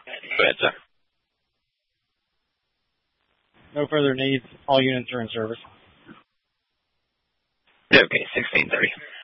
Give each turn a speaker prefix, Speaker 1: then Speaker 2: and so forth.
Speaker 1: Go ahead, sir.
Speaker 2: No further needs. All units are in service.
Speaker 1: Okay, 1630.